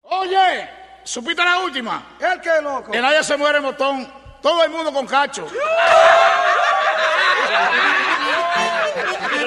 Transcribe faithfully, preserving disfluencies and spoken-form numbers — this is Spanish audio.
Oye, ¿supiste la última? ¿El qué, loco? Que nadie se muere, botón. Todo el mundo con cacho.